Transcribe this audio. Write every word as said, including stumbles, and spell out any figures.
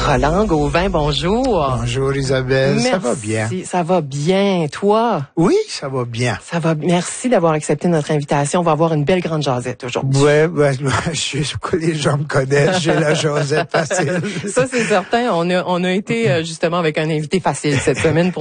Roland Gauvin, bonjour. Bonjour Isabelle, Merci. Ça va bien? Ça va bien, toi? Oui, ça va bien. Ça va. Merci d'avoir accepté notre invitation. On va avoir une belle grande jasette aujourd'hui. Ouais, ben, je suis, les gens me connaissent, j'ai la jasette facile. Ça, c'est certain. On a, on a été justement avec un invité facile cette semaine pour